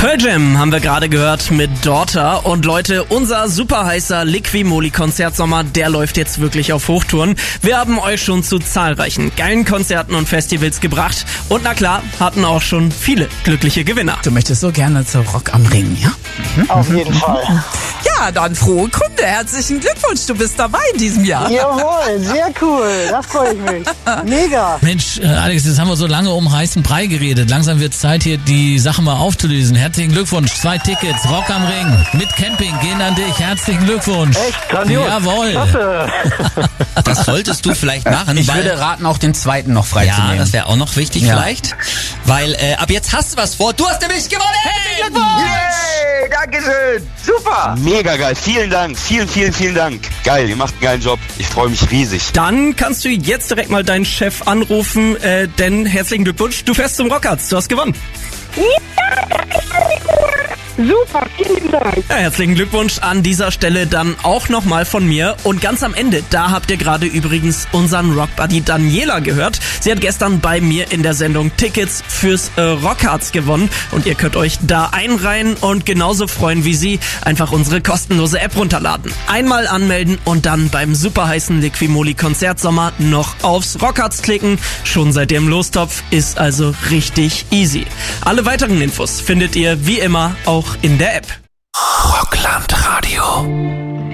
Pearl Jam haben wir gerade gehört mit Daughter. Und Leute, unser super heißer Liqui-Moly-Konzertsommer, der läuft jetzt wirklich auf Hochtouren. Wir haben euch schon zu zahlreichen geilen Konzerten und Festivals gebracht. Und na klar, hatten auch schon viele glückliche Gewinner. Du möchtest so gerne zu Rock am Ring, ja? Auf jeden Fall. Ja, dann frohe Kunde. Herzlichen Glückwunsch, du bist dabei in diesem Jahr. Jawohl, sehr cool. Da freue ich mich. Mega. Mensch, Alex, jetzt haben wir so lange um heißen Brei geredet. Langsam wird es Zeit, hier die Sache mal aufzulösen. Herzlichen Glückwunsch. 2 Tickets, Rock am Ring mit Camping gehen an dich. Herzlichen Glückwunsch. Echt? Grandios. Jawohl. Klasse. Das solltest du vielleicht machen. Ich weil, würde raten, auch den zweiten noch freizunehmen. ja, das wäre auch noch wichtig vielleicht. Weil ab jetzt hast du was vor. Du hast nämlich gewonnen. Herzlichen Glückwunsch. Yay, Dankeschön. Super. Mega geil. Vielen Dank. Vielen Dank. Geil, ihr macht einen geilen Job. Ich freue mich riesig. Dann kannst du jetzt direkt mal deinen Chef anrufen, denn herzlichen Glückwunsch, du fährst zum Rockarts, du hast gewonnen. Super, vielen Dank. Ja, herzlichen Glückwunsch an dieser Stelle dann auch nochmal von mir. Und ganz am Ende, da habt ihr gerade übrigens unseren Rockbuddy Daniela gehört. Sie hat gestern bei mir in der Sendung Tickets fürs Rockarts gewonnen. Und ihr könnt euch da einreihen und genauso freuen wie sie. Einfach unsere kostenlose App runterladen. Einmal anmelden und dann beim super heißen Liqui-Moly Konzertsommer noch aufs Rockarts klicken. Schon seid ihr im Lostopf, ist also richtig easy. Alle weiteren Infos findet ihr wie immer auch in der App. Rockland Radio.